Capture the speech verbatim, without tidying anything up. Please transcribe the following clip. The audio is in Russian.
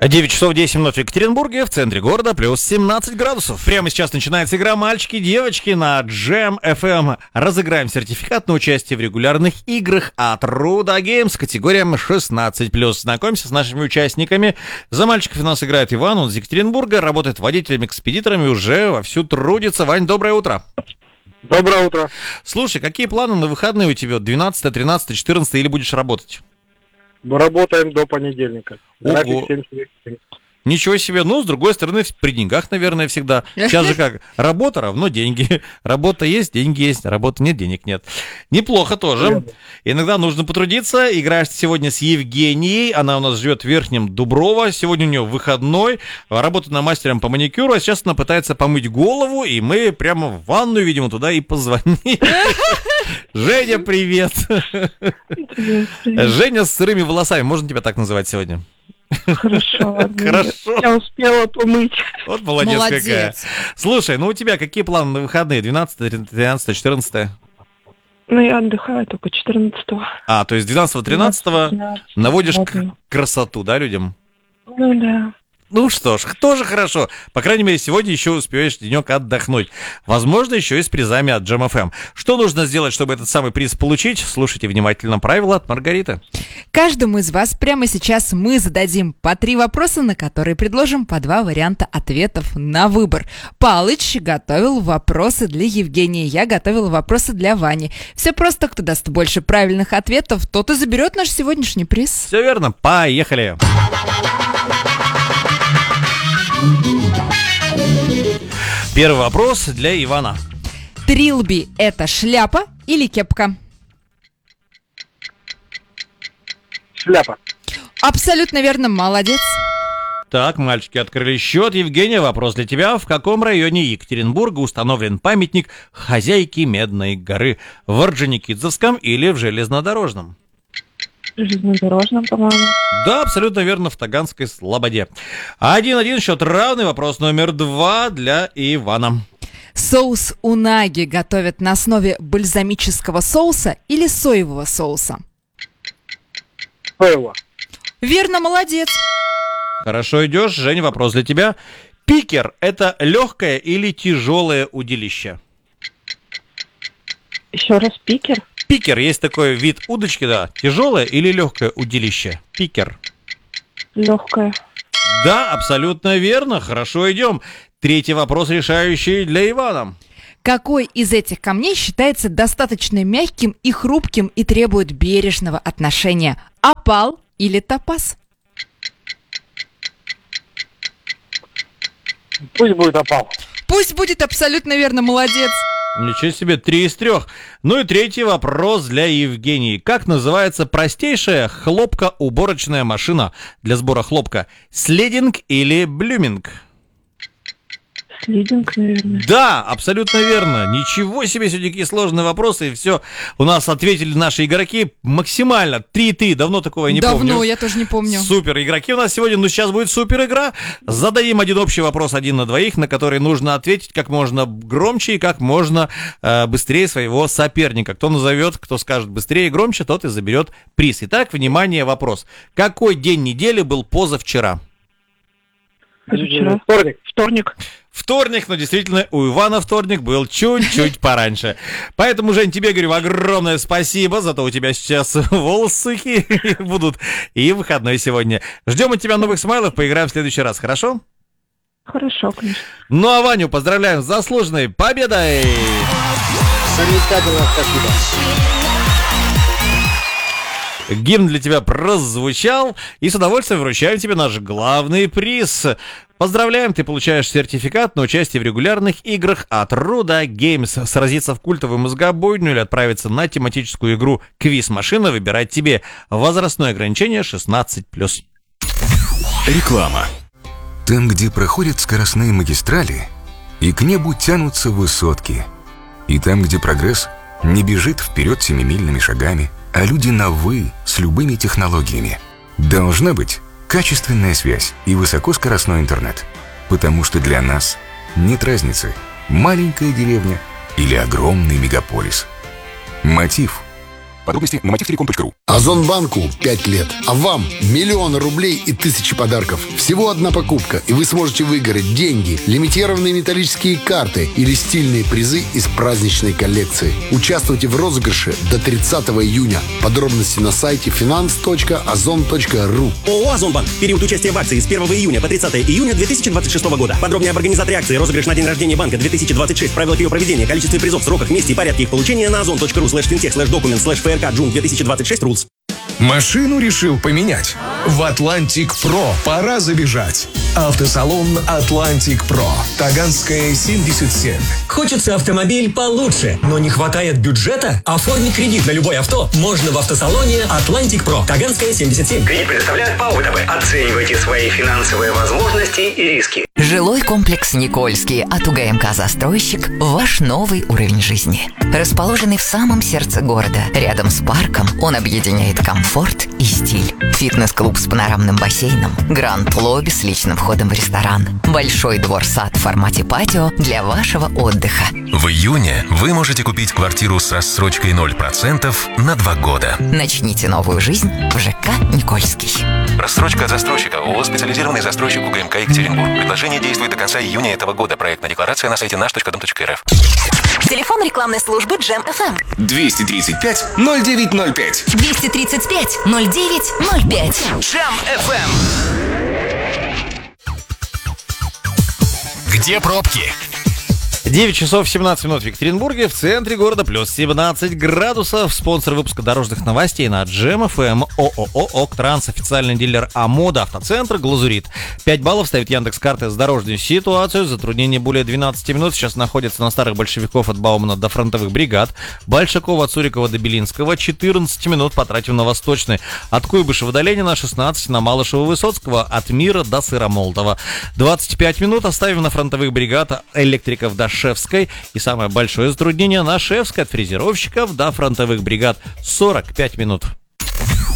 девять часов десять минут в Екатеринбурге, в центре города, плюс семнадцать градусов. Прямо сейчас начинается игра «Мальчики, девочки» на Джем эф эм. Разыграем сертификат на участие в регулярных играх от Ruda Games, категория шестнадцать плюс. Знакомься с нашими участниками. За мальчиков у нас играет Иван, он из Екатеринбурга, работает водителем-экспедитором и уже вовсю трудится. Вань, доброе утро. Доброе утро. Слушай, какие планы на выходные у тебя? двенадцатое, тринадцатое, четырнадцатое или будешь работать? Мы работаем до понедельника. Ого. Ничего себе. Ну, с другой стороны, при деньгах, наверное, всегда. Сейчас же как? Работа равно деньги. Работа есть, деньги есть. Работы нет, денег нет. Неплохо тоже. Иногда нужно потрудиться. Играешь сегодня с Евгенией. Она у нас живет в Верхнем Дуброво. Сегодня у нее выходной. Работает на мастером по маникюру. А сейчас она пытается помыть голову. И мы прямо в ванную, видимо, туда и позвонили. Женя, привет. Привет, привет. Женя с сырыми волосами. Можно тебя так называть сегодня? Хорошо, ладно. Хорошо. Я успела помыть. Вот молодец, молодец какая. Слушай, ну у тебя какие планы на выходные? двенадцатое, тринадцатое, четырнадцатое? Ну, я отдыхаю только четырнадцатого. А, то есть двенадцатого, тринадцатого наводишь к- красоту, да, людям? Ну, да. Ну что ж, тоже хорошо. По крайней мере, сегодня еще успеешь денек отдохнуть. Возможно, еще и с призами от Джем эф эм. Что нужно сделать, чтобы этот самый приз получить? Слушайте внимательно правила от Маргариты. Каждому из вас прямо сейчас мы зададим по три вопроса, на которые предложим по два варианта ответов на выбор. Палыч готовил вопросы для Евгении, я готовила вопросы для Вани. Все просто, кто даст больше правильных ответов, тот и заберет наш сегодняшний приз. Все верно, поехали. Первый вопрос для Ивана. Трилби – это шляпа или кепка? Шляпа. Абсолютно верно, молодец. Так, мальчики открыли счет. Евгения, вопрос для тебя. В каком районе Екатеринбурга установлен памятник хозяйке Медной горы? В Орджоникидзевском или в Железнодорожном? Железнодорожном, по-моему. Да, абсолютно верно, в Таганской Слободе. Один-один, счет равный. Вопрос номер два для Ивана. Соус унаги готовят на основе бальзамического соуса или соевого соуса? Соево. Верно, молодец. Хорошо идешь. Женя, вопрос для тебя. Пикер – это легкое или тяжелое удилище? Еще раз, пикер. Пикер, есть такой вид удочки, да. Тяжелое или легкое удилище? Пикер. Легкое. Да, абсолютно верно. Хорошо, идем. Третий вопрос, решающий для Ивана. Какой из этих камней считается достаточно мягким и хрупким и требует бережного отношения? Опал или топаз? Пусть будет опал. Пусть будет, абсолютно верно, молодец. Ничего себе, три из трех. Ну и третий вопрос для Евгении. Как называется простейшая хлопкоуборочная машина для сбора хлопка? Слединг или блюминг? Слединг, наверное. Да, абсолютно верно. Ничего себе, сегодня такие сложные вопросы. И все, у нас ответили наши игроки максимально. три-три, давно такого я не давно, помню. Давно, я тоже не помню. Супер игроки у нас сегодня. Ну, сейчас будет супер игра. Зададим один общий вопрос, один на двоих, на который нужно ответить как можно громче и как можно э, быстрее своего соперника. Кто назовет, кто скажет быстрее и громче, тот и заберет приз. Итак, внимание, вопрос. Какой день недели был позавчера? Позавчера. Вторник. Вторник. Вторник, но действительно у Ивана вторник был чуть-чуть пораньше. Поэтому, Жень, тебе говорю огромное спасибо, зато у тебя сейчас волосы сухие будут и выходной сегодня. Ждем от тебя новых смайлов, поиграем в следующий раз, хорошо? Хорошо, конечно. Ну а Ваню поздравляем с заслуженной победой! Замечательно, спасибо. Гимн для тебя прозвучал, и с удовольствием вручаем тебе наш главный приз. Поздравляем, ты получаешь сертификат на участие в регулярных играх от Ruda Games. Сразиться в культовую мозгобойню или отправиться на тематическую игру «Квиз-машина» выбирать тебе. Возрастное ограничение шестнадцать плюс. Реклама. Там, где проходят скоростные магистрали, и к небу тянутся высотки. И там, где прогресс не бежит вперед семимильными шагами, а люди на «вы» с любыми технологиями. Должна быть качественная связь и высокоскоростной интернет. Потому что для нас нет разницы, маленькая деревня или огромный мегаполис. Мотив. Подробности на мотив телеком точка ру. Озонбанку пять лет, а вам миллионы рублей и тысячи подарков. Всего одна покупка, и вы сможете выиграть деньги, лимитированные металлические карты или стильные призы из праздничной коллекции. Участвуйте в розыгрыше до тридцатого июня. Подробности на сайте finance точка озон точка ру. ООО «Озонбанк». Период участия в акции с первого июня по тридцатого июня две тысячи двадцать шестого года. Подробнее об организаторе акции, розыгрыш на день рождения банка две тысячи двадцать шесть, правилах ее проведения, количестве призов, сроках, месте и порядке их получения на озон точка ру слэш финтех слэш документ слэш ФРК джун две тысячи двадцать шесть рулс. Машину решил поменять? В Atlantic Pro пора забежать. Автосалон Atlantic Pro. Таганская, семьдесят семь. Хочется автомобиль получше, но не хватает бюджета? Оформить кредит на любое авто можно в автосалоне Atlantic Pro. Таганская, семьдесят семь. Кредит предоставляет ПАО ВТБ. Оценивайте свои финансовые возможности и риски. Жилой комплекс «Никольский» от УГМК «Застройщик» – ваш новый уровень жизни. Расположенный в самом сердце города, рядом с парком, он объединяет комфорт и стиль. Фитнес-клуб с панорамным бассейном, гранд-лобби с личным входом в ресторан, большой двор-сад в формате патио для вашего отдыха. В июне вы можете купить квартиру с рассрочкой ноль процентов на два года. Начните новую жизнь в ЖК «Никольский». Рассрочка от застройщика. ООО «Специализированный застройщик УГМК Екатеринбург». Предложение действует до конца июня этого года. Проектная декларация на сайте наш точка дом точка эр эф. Телефон рекламной службы Джем эф эм. двести тридцать пять ноль девять ноль пять. двести тридцать пять ноль девять ноль пять. Джем эф эм. Где пробки? девять часов семнадцать минут в Екатеринбурге, в центре города плюс семнадцать градусов. Спонсор выпуска дорожных новостей на Джем эф эм ООО «Октранс», официальный дилер АМОДа, автоцентр «Глазурит». пять баллов ставит Яндекс.Карты за дорожную ситуацию. Затруднение более двенадцать минут. Сейчас находится на старых большевиков от Баумана до фронтовых бригад. Большакова от Сурикова до Белинского. четырнадцать минут потратим на Восточный. От Куйбышева до Ленина. шестнадцать на Малышева-Высоцкого. От Мира до Сыромолтова. двадцать пять минут оставим на фронтовых бригад электриков до Шевской. И самое большое затруднение на Шевской от фрезеровщиков до фронтовых бригад. сорок пять минут.